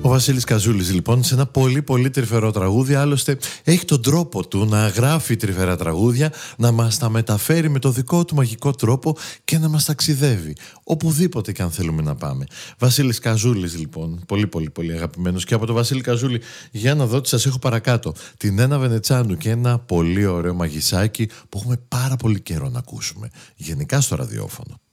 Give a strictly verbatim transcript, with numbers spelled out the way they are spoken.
Ο Βασίλης Καζούλης λοιπόν σε ένα πολύ πολύ τρυφερό τραγούδι, άλλωστε έχει τον τρόπο του να γράφει τρυφερά τραγούδια, να μας τα μεταφέρει με το δικό του μαγικό τρόπο και να μας ταξιδεύει οπουδήποτε και αν θέλουμε να πάμε. Βασίλης Καζούλης λοιπόν, πολύ πολύ πολύ αγαπημένος. Και από το Βασίλη Καζούλη για να δω τι σας έχω παρακάτω, την Ένα Βενετσάνου και ένα πολύ ωραίο μαγισάκι που έχουμε πάρα πολύ καιρό να ακούσουμε γενικά στο ραδιόφωνο.